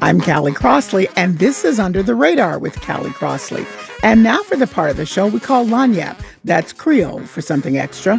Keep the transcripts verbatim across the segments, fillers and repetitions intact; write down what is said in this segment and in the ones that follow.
I'm Callie Crossley, and this is Under the Radar with Callie Crossley. And now for the part of the show we call Lagniappe. That's Creole for something extra.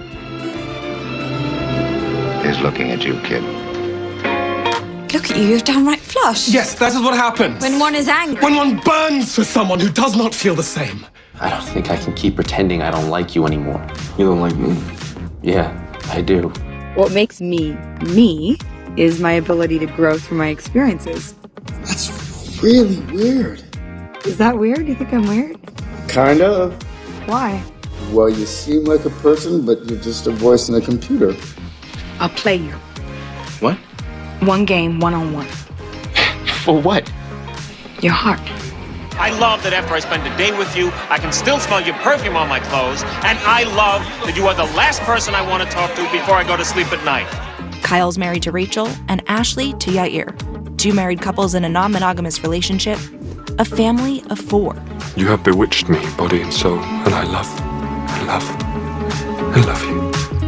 He's looking at you, kid. Look at you, you're downright flush. Yes, that is what happens. When one is angry. When one burns for someone who does not feel the same. I don't think I can keep pretending I don't like you anymore. You don't like me? Yeah, I do. What makes me, me, is my ability to grow through my experiences. That's really weird. Is that weird? You think I'm weird? Kind of. Why? Well, you seem like a person, but you're just a voice in a computer. I'll play you. What? One game, one-on-one. For what? Your heart. I love that after I spend a day with you, I can still smell your perfume on my clothes, and I love that you are the last person I want to talk to before I go to sleep at night. Kyle's married to Rachel, and Ashley to Yair. Two married couples in a non-monogamous relationship. A family of four. You have bewitched me, body and soul, and I love, I love, I love you.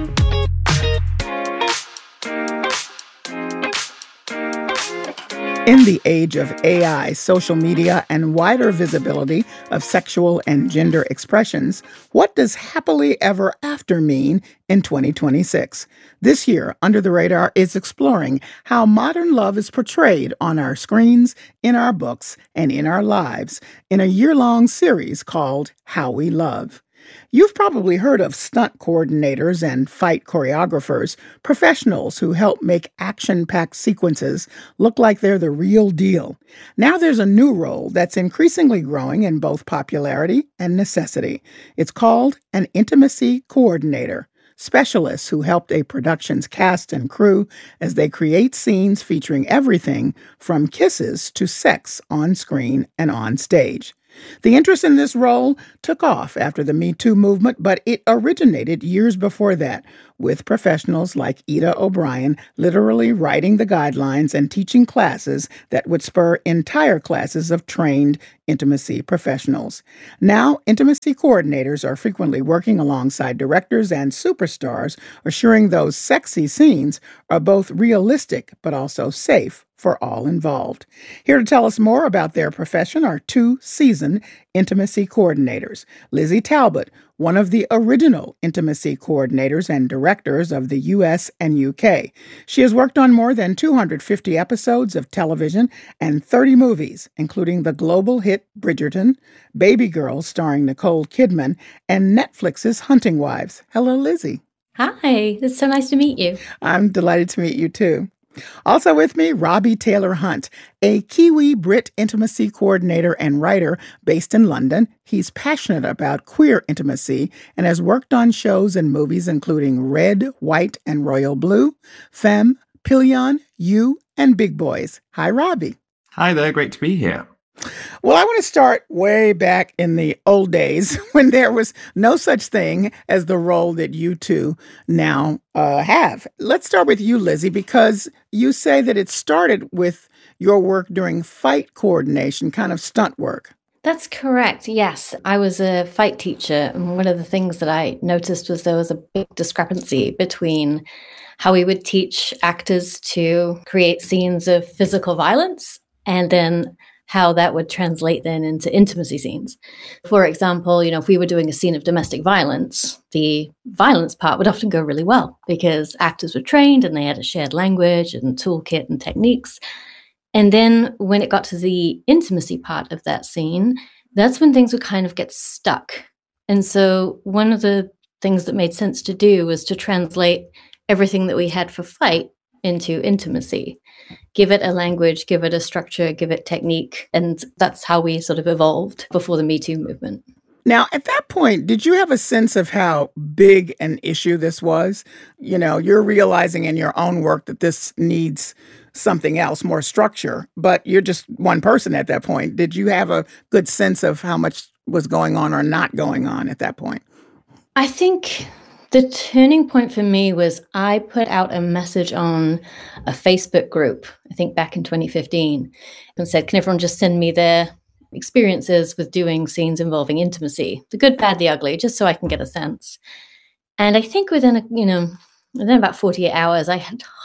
In the age of A I, social media, and wider visibility of sexual and gender expressions, what does happily ever after mean in twenty twenty-six? This year, Under the Radar is exploring how modern love is portrayed on our screens, in our books, and in our lives in a year-long series called How We Love. You've probably heard of stunt coordinators and fight choreographers, professionals who help make action-packed sequences look like they're the real deal. Now there's a new role that's increasingly growing in both popularity and necessity. It's called an intimacy coordinator. Specialists who helped a production's cast and crew as they create scenes featuring everything from kisses to sex on screen and on stage. The interest in this role took off after the Me Too movement, but it originated years before that, with professionals like Ida O'Brien literally writing the guidelines and teaching classes that would spur entire classes of trained intimacy professionals. Now, intimacy coordinators are frequently working alongside directors and superstars, assuring those sexy scenes are both realistic but also safe for all involved. Here to tell us more about their profession are two seasoned intimacy coordinators. Lizzie Talbot, one of the original intimacy coordinators and directors of the U S and U K. She has worked on more than two hundred fifty episodes of television and thirty movies, including the global hit Bridgerton, Baby Girls starring Nicole Kidman, and Netflix's Hunting Wives. Hello, Lizzie. Hi, it's so nice to meet you. I'm delighted to meet you, too. Also with me, Robbie Taylor Hunt, a Kiwi Brit intimacy coordinator and writer based in London. He's passionate about queer intimacy and has worked on shows and movies including Red, White, and Royal Blue, Femme, Pillion, You, and Big Boys. Hi, Robbie. Hi there, great to be here. Well, I want to start way back in the old days when there was no such thing as the role that you two now uh, have. Let's start with you, Lizzie, because you say that it started with your work during fight coordination, kind of stunt work. That's correct, yes. I was a fight teacher, and one of the things that I noticed was there was a big discrepancy between how we would teach actors to create scenes of physical violence and then how that would translate then into intimacy scenes. For example, you know, if we were doing a scene of domestic violence, the violence part would often go really well because actors were trained and they had a shared language and toolkit and techniques. And then when it got to the intimacy part of that scene, that's when things would kind of get stuck. And so one of the things that made sense to do was to translate everything that we had for fight into intimacy. Give it a language, give it a structure, give it technique. And that's how we sort of evolved before the Me Too movement. Now, at that point, did you have a sense of how big an issue this was? You know, you're realizing in your own work that this needs something else, more structure, but you're just one person at that point. Did you have a good sense of how much was going on or not going on at that point? I think the turning point for me was I put out a message on a Facebook group, I think back in twenty fifteen, and said, can everyone just send me their experiences with doing scenes involving intimacy, the good, bad, the ugly, just so I can get a sense. And I think within, a, you know, within about forty-eight hours, I had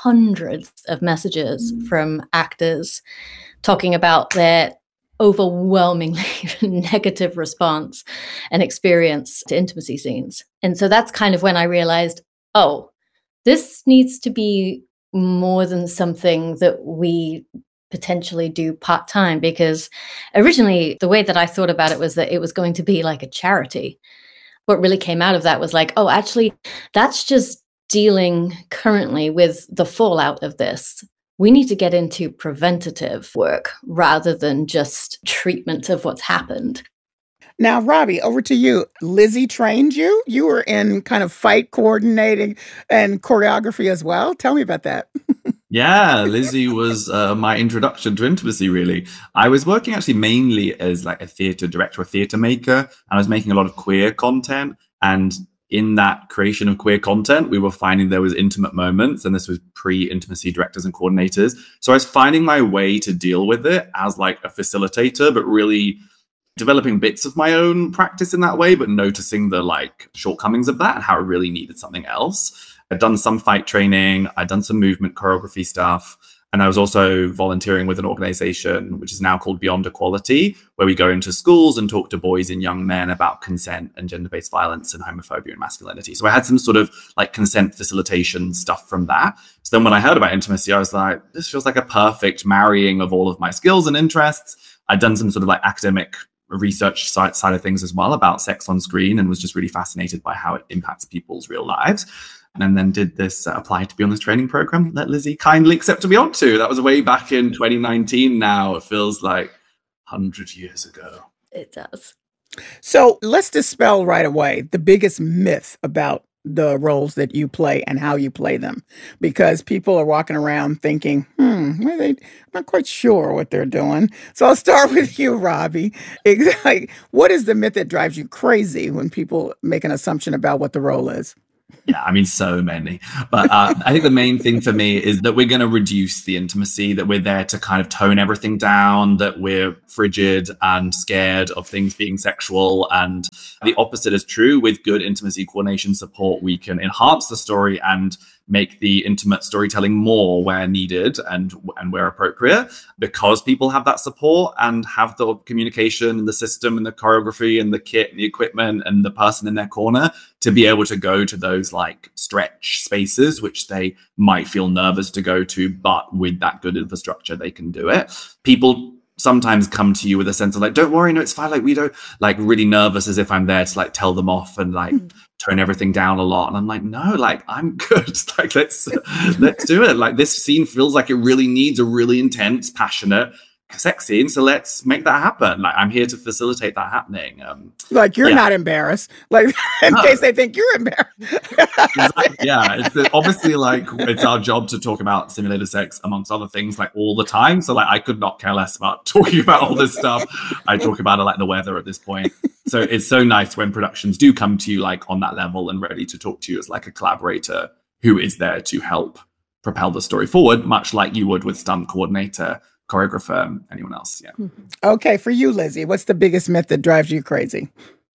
hundreds of messages from actors talking about their overwhelmingly negative response and experience to intimacy scenes. And so that's kind of when I realized, oh, this needs to be more than something that we potentially do part-time, because originally the way that I thought about it was that it was going to be like a charity. What really came out of that was like, oh, actually, that's just dealing currently with the fallout of this. We need to get into preventative work rather than just treatment of what's happened. Now, Robbie, over to you. Lizzie trained you. You were in kind of fight coordinating and choreography as well. Tell me about that. Yeah, Lizzie was uh, my introduction to intimacy, really. I was working actually mainly as like a theatre director, a theatre maker, and I was making a lot of queer content. And in that creation of queer content, we were finding there was intimate moments, and this was pre-intimacy directors and coordinators. So I was finding my way to deal with it as like a facilitator, but really developing bits of my own practice in that way, but noticing the like shortcomings of that and how it really needed something else. I'd done some fight training, I'd done some movement choreography stuff, and I was also volunteering with an organization which is now called Beyond Equality, where we go into schools and talk to boys and young men about consent and gender-based violence and homophobia and masculinity. So I had some sort of like consent facilitation stuff from that. So then when I heard about intimacy, I was like, this feels like a perfect marrying of all of my skills and interests. I'd done some sort of like academic research side, side of things as well about sex on screen, and was just really fascinated by how it impacts people's real lives. And then did this uh, apply to be on this training program that Lizzie kindly accepted me onto. That was way back in twenty nineteen now. It feels like one hundred years ago. It does. So let's dispel right away the biggest myth about the roles that you play and how you play them, because people are walking around thinking, hmm, well, they, I'm not quite sure what they're doing. So I'll start with you, Robbie. Exactly. What is the myth that drives you crazy when people make an assumption about what the role is? Yeah, I mean, so many. But uh, I think the main thing for me is that we're going to reduce the intimacy, that we're there to kind of tone everything down, that we're frigid and scared of things being sexual. And the opposite is true. With good intimacy coordination support, we can enhance the story and make the intimate storytelling more where needed and and where appropriate, because people have that support and have the communication and the system and the choreography and the kit and the equipment and the person in their corner to be able to go to those like stretch spaces which they might feel nervous to go to, but with that good infrastructure they can do it. People sometimes come to you with a sense of like, don't worry, no, it's fine. Like, we don't, like, really nervous as if I'm there to like tell them off and like mm. tone everything down a lot. And I'm like, no, like, I'm good. Like, let's, let's do it. Like, this scene feels like it really needs a really intense, passionate sex scene. So let's make that happen. Like, I'm here to facilitate that happening. Um, like, you're yeah. not embarrassed. Like, in no. case they think you're embarrassed. Exactly. Yeah. It's obviously like, it's our job to talk about simulated sex amongst other things, like all the time. So like, I could not care less about talking about all this stuff. I talk about it like the weather at this point. So it's so nice when productions do come to you like on that level and ready to talk to you as like a collaborator who is there to help propel the story forward, much like you would with stunt coordinator, choreographer, anyone else. Yeah. Okay, for you, Lizzie, what's the biggest myth that drives you crazy?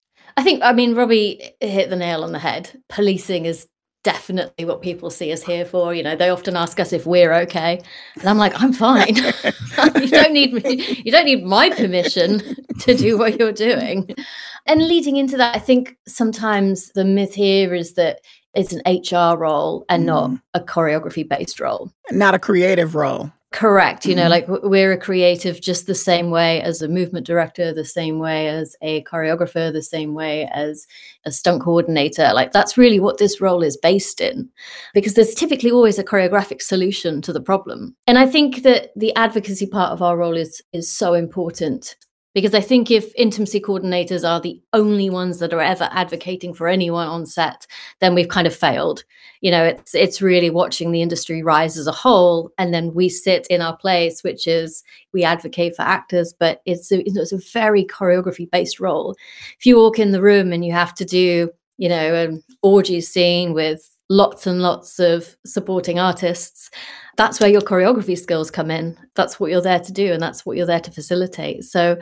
I think, I mean, Robbie hit the nail on the head. Policing is definitely what people see us here for. You know, they often ask us if we're okay, and I'm like, I'm fine. you don't need me. You don't need my permission to do what you're doing. And leading into that, I think sometimes the myth here is that it's an H R role and mm. not a choreography-based role. Not a creative role. Correct. You know, like we're a creative just the same way as a movement director, the same way as a choreographer, the same way as a stunt coordinator. Like that's really what this role is based in, because there's typically always a choreographic solution to the problem. And I think that the advocacy part of our role is is so important. Because I think if intimacy coordinators are the only ones that are ever advocating for anyone on set, then we've kind of failed. You know, it's it's really watching the industry rise as a whole, and then we sit in our place, which is we advocate for actors, but it's a, it's a very choreography-based role. If you walk in the room and you have to do, you know, an orgy scene with lots and lots of supporting artists, that's where your choreography skills come in. That's what you're there to do, and that's what you're there to facilitate. So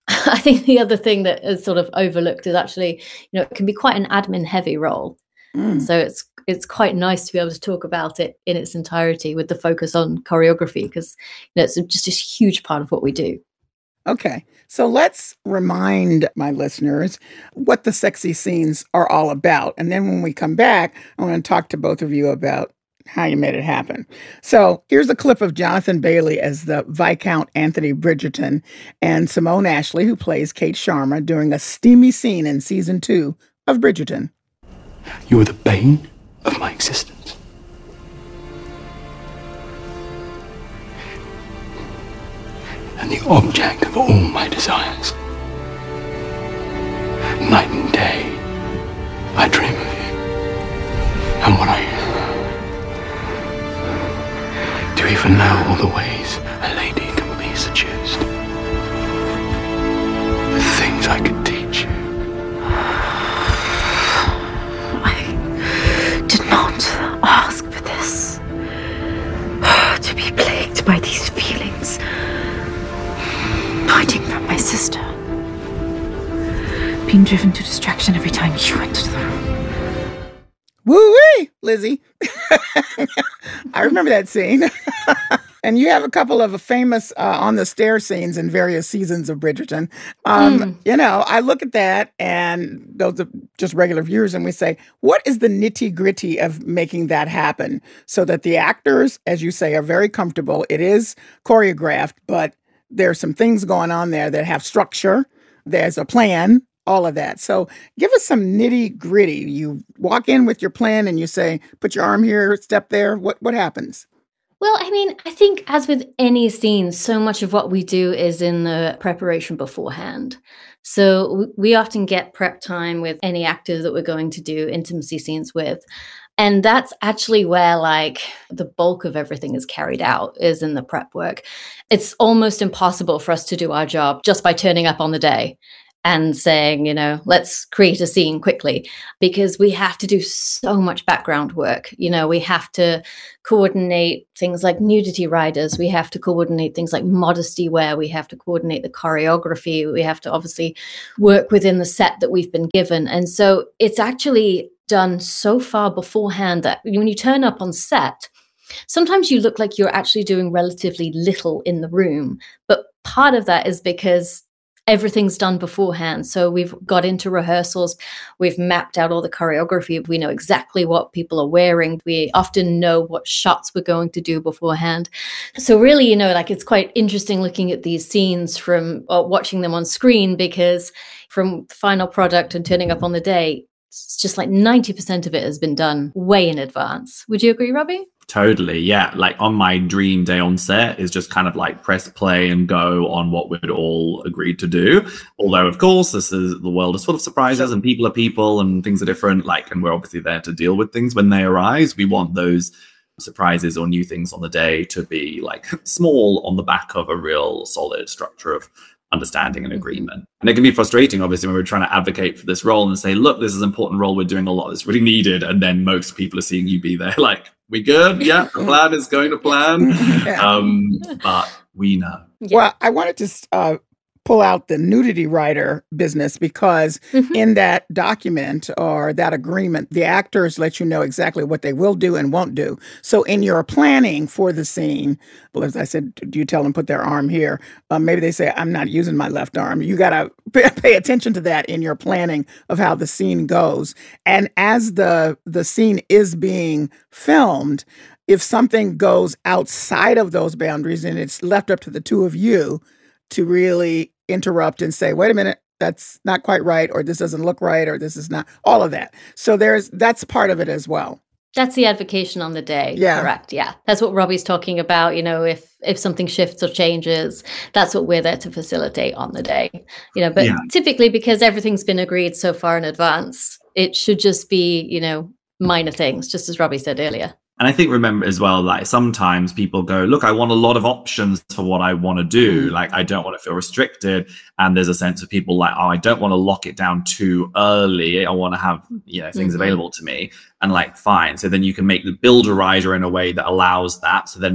I think the other thing that is sort of overlooked is actually, you know, it can be quite an admin heavy role. Mm. So it's it's quite nice to be able to talk about it in its entirety with the focus on choreography, because you know, it's just a huge part of what we do. Okay, so let's remind my listeners what the sexy scenes are all about. And then when we come back, I want to talk to both of you about how you made it happen. So here's a clip of Jonathan Bailey as the Viscount Anthony Bridgerton and Simone Ashley, who plays Kate Sharma, during a steamy scene in season two of Bridgerton. You are the bane of my existence. And the object of all my desires. Night and day, I dream of you. And when I... Do you even know all the ways a lady can be seduced? The things I could teach you. I did not ask for this. To be plagued by these feelings. Hiding from my sister. Being driven to distraction every time you enter the room. Woo-wee, Lizzie. I remember that scene. And you have a couple of famous uh, on the stair scenes in various seasons of Bridgerton. Um, mm. You know, I look at that, and those are just regular viewers, and we say, what is the nitty gritty of making that happen so that the actors, as you say, are very comfortable? It is choreographed, but there's some things going on there that have structure. There's a plan, all of that. So give us some nitty gritty. You walk in with your plan and you say, put your arm here, step there. What, what happens? Well, I mean, I think as with any scene, so much of what we do is in the preparation beforehand. So we often get prep time with any actor that we're going to do intimacy scenes with. And that's actually where like the bulk of everything is carried out, is in the prep work. It's almost impossible for us to do our job just by turning up on the day and saying, you know, let's create a scene quickly, because we have to do so much background work. You know, we have to coordinate things like nudity riders. We have to coordinate things like modesty wear. We have to coordinate the choreography. We have to obviously work within the set that we've been given. And so it's actually done so far beforehand that when you turn up on set, sometimes you look like you're actually doing relatively little in the room. But part of that is because everything's done beforehand. So we've got into rehearsals, we've mapped out all the choreography, we know exactly what people are wearing, we often know what shots we're going to do beforehand. So really, you know, like it's quite interesting looking at these scenes from or watching them on screen, because from final product and turning up on the day, it's just like ninety percent of it has been done way in advance. Would you agree, Robbie? Totally, yeah. Like on my dream day on set is just kind of like press play and go on what we'd all agreed to do. Although, of course, this is the world is full of surprises and people are people and things are different. Like, and we're obviously there to deal with things when they arise. We want those surprises or new things on the day to be like small on the back of a real solid structure of understanding and agreement. And it can be frustrating, obviously, when we're trying to advocate for this role and say, look, this is an important role, we're doing a lot that's really needed. And then most people are seeing you be there like, we good? Yeah, the plan is going to plan. Yeah. Um, but we know. Yeah. Well, I wanted to uh, pull out the nudity rider business, because mm-hmm. in that document or that agreement, the actors let you know exactly what they will do and won't do. So in your planning for the scene, well, as I said, do you tell them put their arm here? Um, maybe they say, I'm not using my left arm. You got to pay, pay attention to that in your planning of how the scene goes. And as the the scene is being filmed, if something goes outside of those boundaries, and it's left up to the two of you to really interrupt and say, wait a minute, that's not quite right, or this doesn't look right, or this is not, all of that. So there's that's part of it as well. That's the advocation on the day. Yeah. Correct. Yeah. That's what Robbie's talking about. You know, if if something shifts or changes, that's what we're there to facilitate on the day. You know, but yeah. typically because everything's been agreed so far in advance, it should just be, you know, minor things, just as Robbie said earlier. And I think, remember as well, like sometimes people go, look, I want a lot of options for what I want to do. Like, I don't want to feel restricted. And there's a sense of people like, oh, I don't want to lock it down too early. I want to have, you know, things mm-hmm. available to me. And like, fine. So then you can make the build a rider in a way that allows that. So they're not,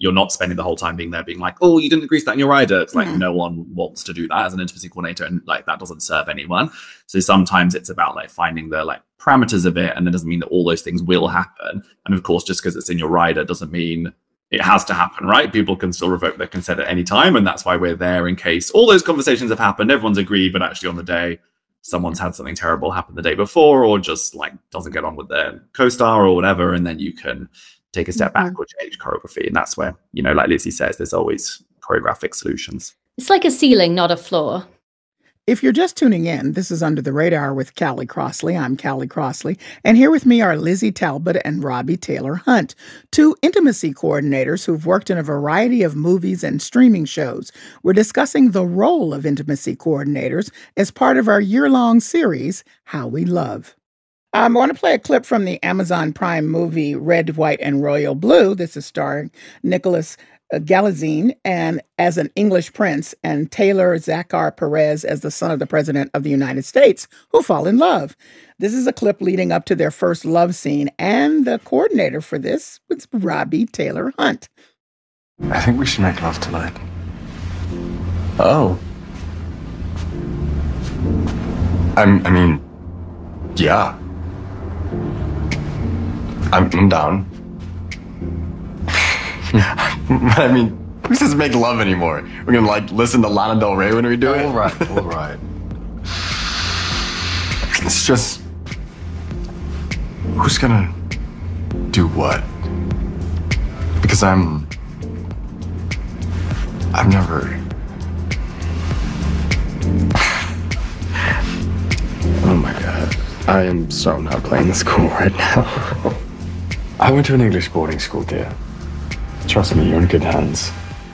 you're not spending the whole time being there being like, oh, you didn't grease that in your rider. It's like, Mhm. no one wants to do that as an intimacy coordinator, and like that doesn't serve anyone. So sometimes it's about like finding the like parameters of it, and that doesn't mean that all those things will happen. And of course, just because it's in your rider doesn't mean it has to happen, right? People can still revoke their consent at any time, and that's why we're there in case all those conversations have happened, everyone's agreed, but actually on the day someone's had something terrible happen the day before, or just like doesn't get on with their co-star or whatever, and then you can take a step back or change choreography. And that's where, you know, like Lizzie says, there's always choreographic solutions. It's like a ceiling, not a floor. If you're just tuning in, this is Under the Radar with Callie Crossley. I'm Callie Crossley, and here with me are Lizzie Talbot and Robbie Taylor Hunt, two intimacy coordinators who've worked in a variety of movies and streaming shows. We're discussing the role of intimacy coordinators as part of our year-long series, How We Love. Um, I want to play a clip from the Amazon Prime movie Red, White, and Royal Blue. This is starring Nicholas Galitzine and as an English prince, and Taylor Zachar Perez as the son of the president of the United States, who fall in love. This is a clip leading up to their first love scene, and the coordinator for this was Robbie Taylor Hunt. I think we should make love tonight. Oh. I'm, I mean, yeah. I'm, I'm down. I mean, who says make love anymore? We're gonna like listen to Lana Del Rey when we do it? All right, all right. It's just, who's gonna do what? Because I'm, I've never. Oh my God, I am so not playing this cool right now. I went to an English boarding school, dear. Trust me, you're in good hands.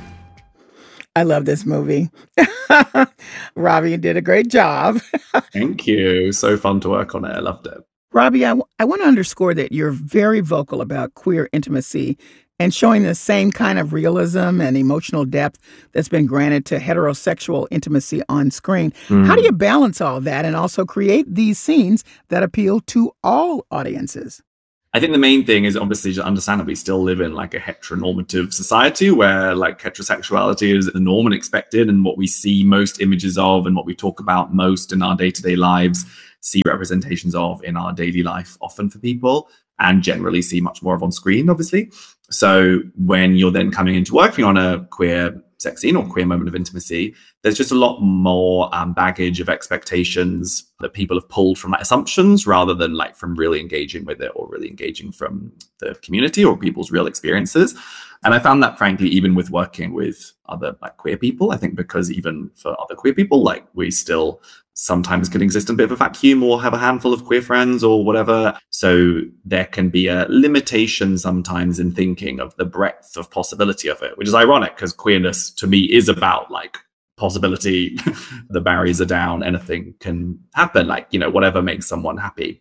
I love this movie. Robbie, you did a great job. Thank you. So fun to work on it. I loved it. Robbie, I, w- I want to underscore that you're very vocal about queer intimacy and showing the same kind of realism and emotional depth that's been granted to heterosexual intimacy on screen. Mm. How do you balance all that and also create these scenes that appeal to all audiences? I think the main thing is obviously to understand that we still live in like a heteronormative society where like heterosexuality is the norm and expected, and what we see most images of and what we talk about most in our day-to-day lives, see representations of in our daily life often for people, and generally see much more of on screen, obviously. So when you're then coming into working on a queer sex scene or queer moment of intimacy, there's just a lot more um, baggage of expectations that people have pulled from like, assumptions rather than like from really engaging with it or really engaging from the community or people's real experiences. And I found that, frankly, even with working with other like queer people, I think because even for other queer people, like we still sometimes can exist in a bit of a vacuum or have a handful of queer friends or whatever. So there can be a limitation sometimes in thinking of the breadth of possibility of it, which is ironic because queerness to me is about like possibility. The barriers are down, anything can happen, like, you know, whatever makes someone happy.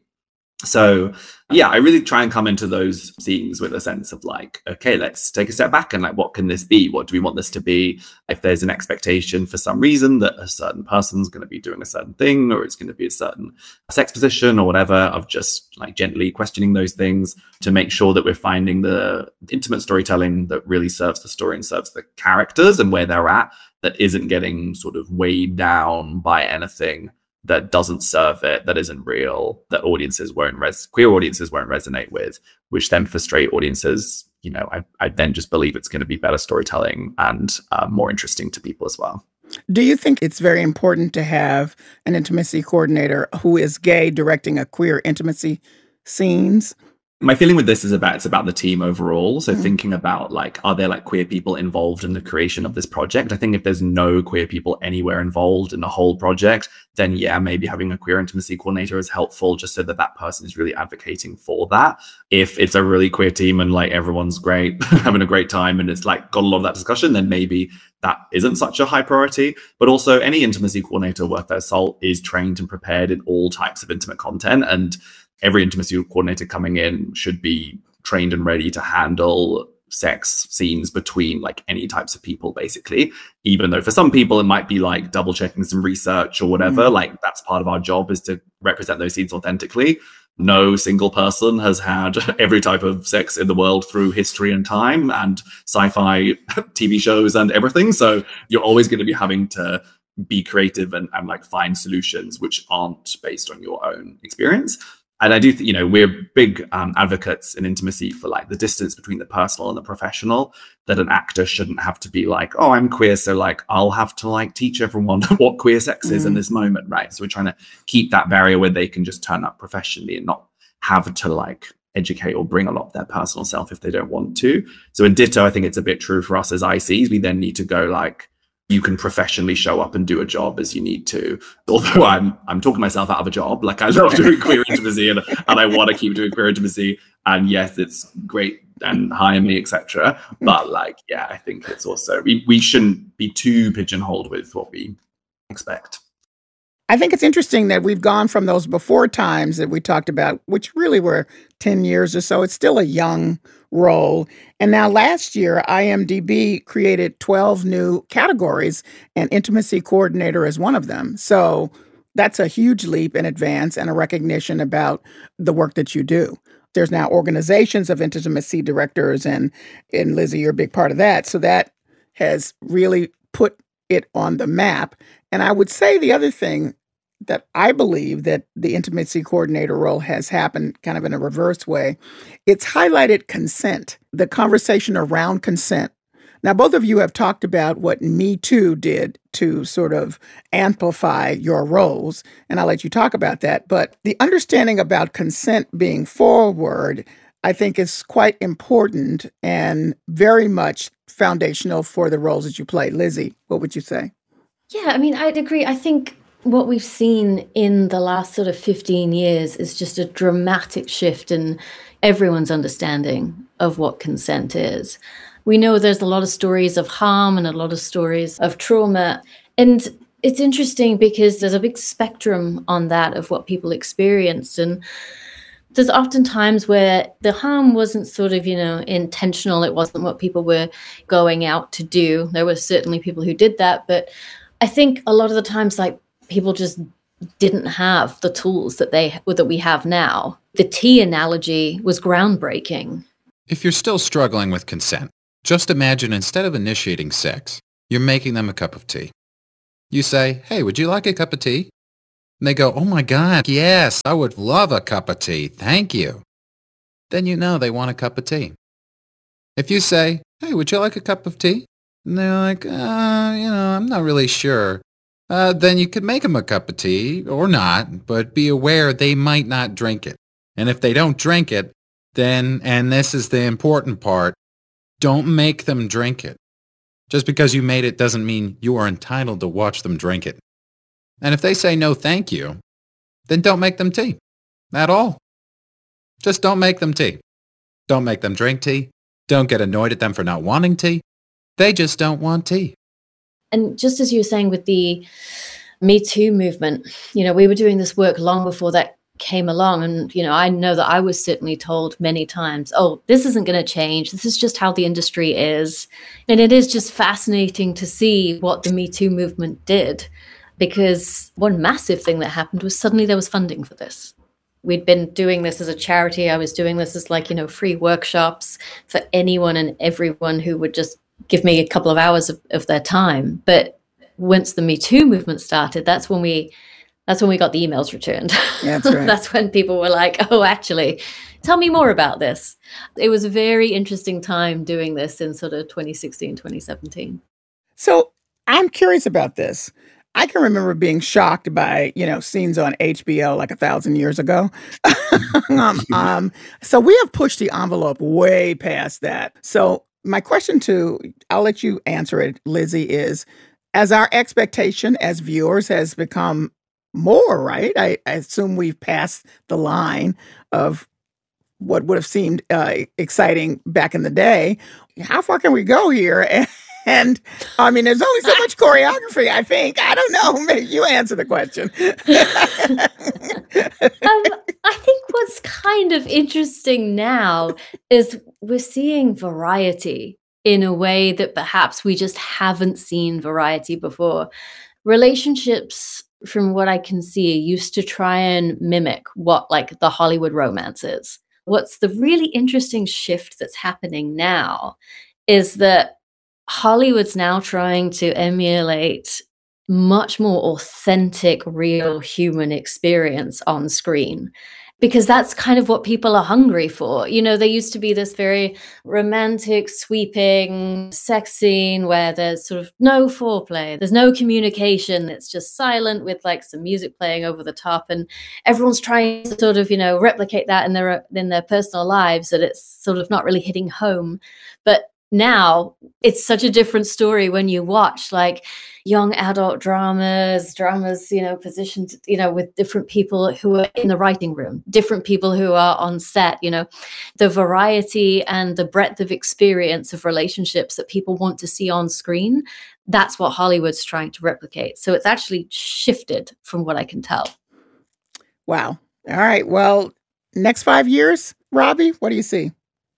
So yeah, I really try and come into those scenes with a sense of like, okay, let's take a step back and like, what can this be? What do we want this to be? If there's an expectation for some reason that a certain person's going to be doing a certain thing, or it's going to be a certain sex position or whatever, of just like gently questioning those things to make sure that we're finding the intimate storytelling that really serves the story and serves the characters and where they're at, that isn't getting sort of weighed down by anything that doesn't serve it, that isn't real, that audiences won't res queer audiences won't resonate with, which then for straight audiences, you know, I, I then just believe it's going to be better storytelling and uh, more interesting to people as well. Do you think it's very important to have an intimacy coordinator who is gay directing a queer intimacy scenes? My feeling with this is about it's about the team overall. So Mm. thinking about like, are there like queer people involved in the creation of this project? I think if there's no queer people anywhere involved in the whole project, then yeah, maybe having a queer intimacy coordinator is helpful just so that that person is really advocating for that. If it's a really queer team and like everyone's great, having a great time and it's like got a lot of that discussion, then maybe that isn't such a high priority. But also any intimacy coordinator worth their salt is trained and prepared in all types of intimate content, and every intimacy coordinator coming in should be trained and ready to handle sex scenes between like any types of people, basically. Even though for some people it might be like double checking some research or whatever, mm. like that's part of our job, is to represent those scenes authentically. No single person has had every type of sex in the world through history and time and sci-fi T V shows and everything. So you're always going to be having to be creative and, and like find solutions which aren't based on your own experience. And I do, th- you know, we're big um, advocates in intimacy for like the distance between the personal and the professional, that an actor shouldn't have to be like, oh, I'm queer, so like I'll have to like teach everyone what queer sex is mm. in this moment, right? So we're trying to keep that barrier where they can just turn up professionally and not have to like educate or bring a lot of their personal self if they don't want to. So in ditto, I think it's a bit true for us as I Cs. We then need to go like, you can professionally show up and do a job as you need to. Although I'm I'm talking myself out of a job. Like I love doing queer intimacy and, and I want to keep doing queer intimacy. And yes, it's great and hire me, et cetera. But like, yeah, I think it's also, we, we shouldn't be too pigeonholed with what we expect. I think it's interesting that we've gone from those before times that we talked about, which really were ten years or so. It's still a young role. And now last year, I M D B created twelve new categories, and intimacy coordinator is one of them. So that's a huge leap in advance and a recognition about the work that you do. There's now organizations of intimacy directors, and, and Lizzie, you're a big part of that. So that has really put it on the map. And I would say the other thing that I believe that the intimacy coordinator role has happened kind of in a reverse way, it's highlighted consent, the conversation around consent. Now, both of you have talked about what Me Too did to sort of amplify your roles, and I'll let you talk about that. But the understanding about consent being forward, I think, is quite important and very much foundational for the roles that you play. Lizzie, what would you say? Yeah, I mean, I'd agree. I think what we've seen in the last sort of fifteen years is just a dramatic shift in everyone's understanding of what consent is. We know there's a lot of stories of harm and a lot of stories of trauma. And it's interesting because there's a big spectrum on that of what people experienced. And there's often times where the harm wasn't sort of, you know, intentional. It wasn't what people were going out to do. There were certainly people who did that. But I think a lot of the times, like, people just didn't have the tools that they that we have now. The tea analogy was groundbreaking. If you're still struggling with consent, just imagine instead of initiating sex, you're making them a cup of tea. You say, hey, would you like a cup of tea? And they go, oh my God, yes, I would love a cup of tea, thank you. Then you know they want a cup of tea. If you say, hey, would you like a cup of tea? And they're like, uh, you know, I'm not really sure. Uh, then you could make them a cup of tea, or not, but be aware they might not drink it. And if they don't drink it, then, and this is the important part, don't make them drink it. Just because you made it doesn't mean you are entitled to watch them drink it. And if they say no thank you, then don't make them tea. At all. Just don't make them tea. Don't make them drink tea. Don't get annoyed at them for not wanting tea. They just don't want tea. And just as you were saying with the Me Too movement, you know, we were doing this work long before that came along. And, you know, I know that I was certainly told many times, oh, this isn't going to change. This is just how the industry is. And it is just fascinating to see what the Me Too movement did, because one massive thing that happened was suddenly there was funding for this. We'd been doing this as a charity. I was doing this as like, you know, free workshops for anyone and everyone who would just give me a couple of hours of, of their time. But once the Me Too movement started, that's when we that's when we got the emails returned. Yeah, that's right. That's when people were like, oh, actually, tell me more about this. It was a very interesting time doing this in sort of twenty sixteen, twenty seventeen. So I'm curious about this. I can remember being shocked by, you know, scenes on H B O like a thousand years ago. um, um, so we have pushed the envelope way past that. So my question to, I'll let you answer it, Lizzie, is as our expectation as viewers has become more, right? I, I assume we've passed the line of what would have seemed uh, exciting back in the day. How far can we go here? And, and I mean, there's only so much choreography, I think. I don't know. Maybe you answer the question. um, I think what's kind of interesting now is we're seeing variety in a way that perhaps we just haven't seen variety before. Relationships, from what I can see, used to try and mimic what like the Hollywood romance is. What's the really interesting shift that's happening now is that Hollywood's now trying to emulate much more authentic, real human experience on screen, because that's kind of what people are hungry for. You know, there used to be this very romantic, sweeping sex scene where there's sort of no foreplay, there's no communication, it's just silent with like some music playing over the top, and everyone's trying to sort of, you know, replicate that in their in their personal lives, that it's sort of not really hitting home. But now it's such a different story when you watch like young adult dramas, dramas, you know, positioned, you know, with different people who are in the writing room, different people who are on set, you know, the variety and the breadth of experience of relationships that people want to see on screen. That's what Hollywood's trying to replicate. So it's actually shifted from what I can tell. Wow. All right. Well, next five years, Robbie, what do you see?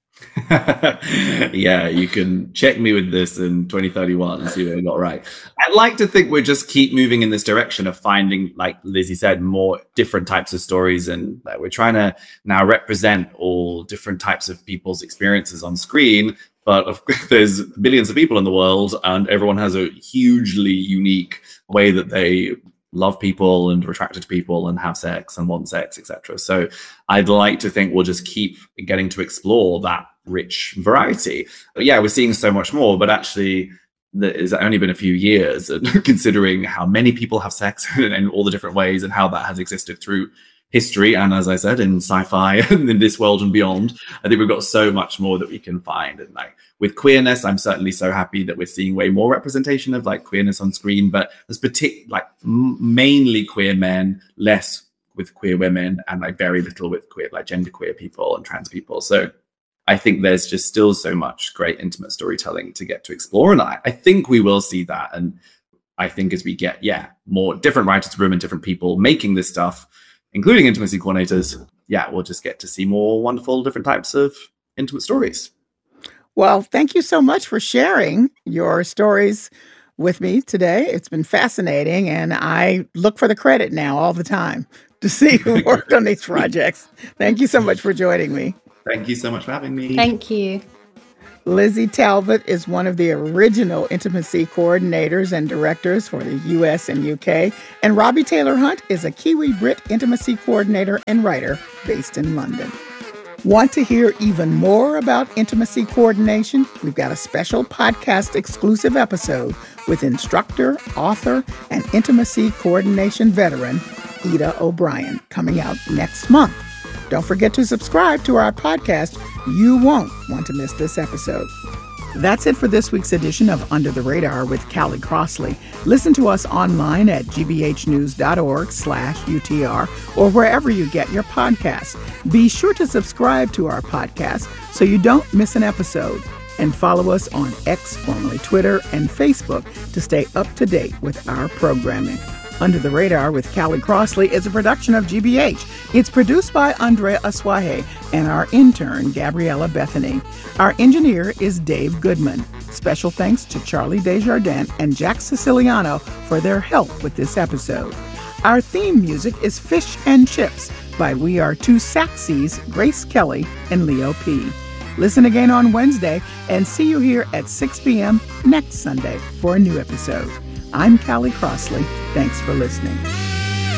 Yeah, you can check me with this in twenty thirty-one and see what I got right. I'd like to think we just keep moving in this direction of finding, like Lizzie said, more different types of stories. And like, we're trying to now represent all different types of people's experiences on screen. But of course, there's billions of people in the world, and everyone has a hugely unique way that they love people and are attracted to people and have sex and want sex, et cetera. So I'd like to think we'll just keep getting to explore that rich variety. But yeah, we're seeing so much more, but actually it's only been a few years, and considering how many people have sex in all the different ways and how that has existed through history. And as I said, in sci-fi and in this world and beyond, I think we've got so much more that we can find. And like with queerness, I'm certainly so happy that we're seeing way more representation of like queerness on screen, but there's particular like m- mainly queer men, less with queer women, and like very little with queer, like genderqueer people and trans people. So I think there's just still so much great intimate storytelling to get to explore. And I, I think we will see that. And I think as we get, yeah, more different writers in room and different people making this stuff, including intimacy coordinators, yeah, we'll just get to see more wonderful different types of intimate stories. Well, thank you so much for sharing your stories with me today. It's been fascinating, and I look for the credit now all the time to see who worked on these projects. Thank you so much for joining me. Thank you so much for having me. Thank you. Lizzie Talbot is one of the original intimacy coordinators and directors for the U S and U K, and Robbie Taylor Hunt is a Kiwi Brit intimacy coordinator and writer based in London. Want to hear even more about intimacy coordination? We've got a special podcast exclusive episode with instructor, author, and intimacy coordination veteran Ida O'Brien coming out next month. Don't forget to subscribe to our podcast. You won't want to miss this episode. That's it for this week's edition of Under the Radar with Callie Crossley. Listen to us online at gbhnews.org slash UTR or wherever you get your podcasts. Be sure to subscribe to our podcast so you don't miss an episode. And follow us on X, formerly Twitter, and Facebook to stay up to date with our programming. Under the Radar with Callie Crossley is a production of G B H. It's produced by Andrea Aswahe and our intern, Gabriella Bethany. Our engineer is Dave Goodman. Special thanks to Charlie Desjardins and Jack Siciliano for their help with this episode. Our theme music is Fish and Chips by We Are Two Saxies, Grace Kelly and Leo P. Listen again on Wednesday and see you here at six p.m. next Sunday for a new episode. I'm Callie Crossley. Thanks for listening.